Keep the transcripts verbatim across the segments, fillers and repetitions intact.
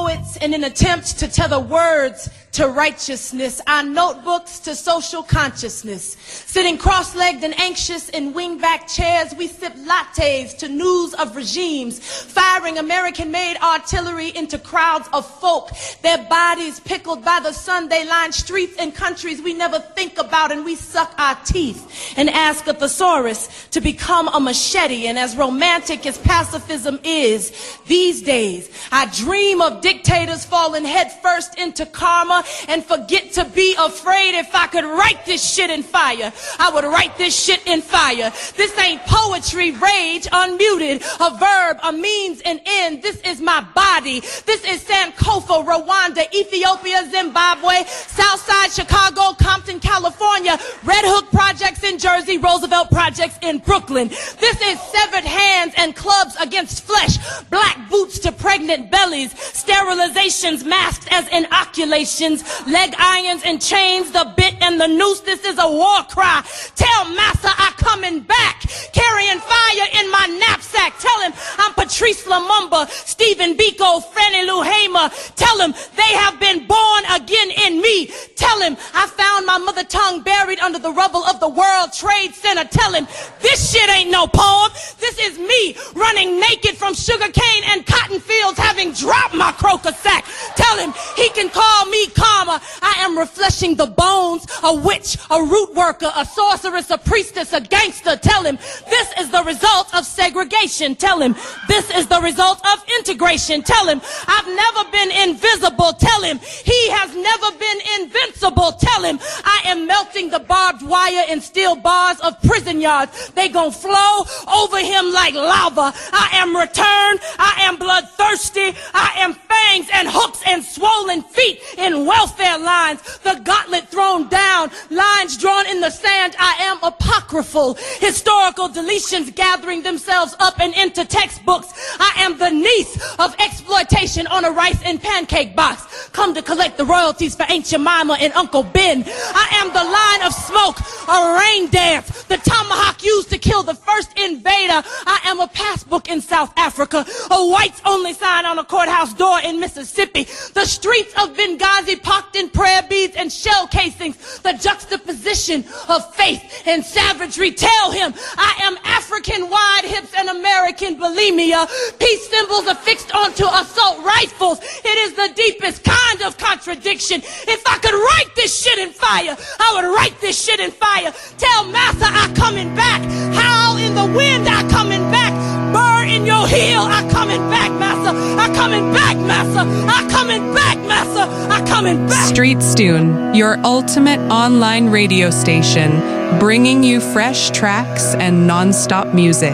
poets in an attempt to tether words to righteousness, our notebooks to social consciousness. Sitting cross-legged and anxious in wingback chairs, we sip lattes to news of regimes, firing American-made artillery into crowds of folk, their bodies pickled by the sun. They line streets in countries we never think about, and we suck our teeth and ask a thesaurus to become a machete. And as romantic as pacifism is these days, I dream of dictators falling headfirst into karma and forget to be afraid. If I could write this shit in fire, I would write this shit in fire. This ain't poetry, rage, unmuted, a verb, a means, an end. This is my body. This is Sankofa, Rwanda, Ethiopia, Zimbabwe, Southside, Chicago, Compton, California, Red Hook projects in Jersey, Roosevelt projects in Brooklyn. This is severed hands and clubs against flesh, black boots to pregnant bellies, sterilizations masked as inoculations, leg irons and chains, the bit and the noose. This is a war cry. Tell Massa I'm coming back, carrying fire in my knapsack. Tell him I'm Patrice Lumumba, Stephen Biko, Fannie Lou Hamer. Tell him they have been born again in me. Tell him I found my mother tongue buried under the rubble of the World Trade Center. Tell him this shit ain't no poem. This is me running naked from sugarcane and cotton fields, having dropped my croaker sack. Tell him he can call me karma. I am refreshing the bones, a witch, a root worker, a sorceress, a priestess, a gangster. Tell him this is the result of segregation. Tell him this is the result of integration. Tell him I've never been invisible. Tell him he has never been invincible. Tell him I am melting the barbed wire and steel bars of prison yards. They gon' flow over him like lava. I am returned. I am bloodthirsty. I am fangs and hooks and swollen feet in welfare lines. The gauntlet thrown down, lines drawn in the sand. I am apocryphal. Historical deletions gathering themselves up and into textbooks. I am the niece of exploitation on a rice and pancake box. Come to collect the royalties for Aunt Jemima and Uncle Ben. I am the line of smoke, a rain dance, the tomahawk used to kill the first invader. I am a passbook in South Africa, a whites only sign on a courthouse door in Mississippi. The streets of Benghazi pocked in prayer beads and shell casings. The juxtaposition of faith and savagery. Tell him I am African wide hips and American bulimia. Peace symbols affixed onto assault rifles. It is the deepest kind of contradiction. If I could write this shit in fire, I would write this shit in fire. Tell Massa I coming back. Howl in the wind, I coming back. Burr in your heel, I coming back, Massa. I coming back, Massa. I coming back, Massa. I coming back. StreetStune, your ultimate online radio station, bringing you fresh tracks and non-stop music.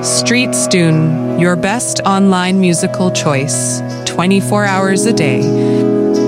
StreetStune, your best online musical choice, twenty-four hours a day.